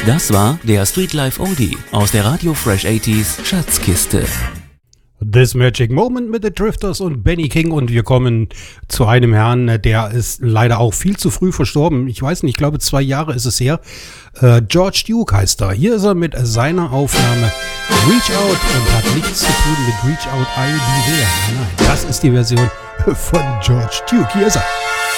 Das war der Streetlife Oldie aus der Radio Fresh 80s Schatzkiste. This Magic Moment mit The Drifters und Benny King, und wir kommen zu einem Herrn, der ist leider auch viel zu früh verstorben. Ich weiß nicht, ich glaube 2 Jahre ist es her. George Duke heißt er. Hier ist er mit seiner Aufnahme Reach Out und hat nichts zu tun mit Reach Out I'll Be There. Nein, das ist die Version von George Duke. Hier ist er.